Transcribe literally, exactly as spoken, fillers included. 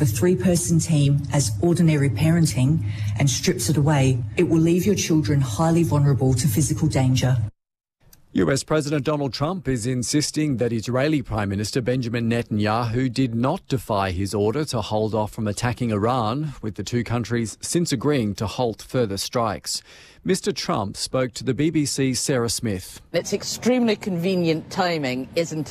of a three-person team as ordinary parenting and strips it away, it will leave your children highly vulnerable to physical danger. U S President Donald Trump is insisting that Israeli Prime Minister Benjamin Netanyahu did not defy his order to hold off from attacking Iran, with the two countries since agreeing to halt further strikes. Mister Trump spoke to the B B C's Sarah Smith. It's extremely convenient timing, isn't it?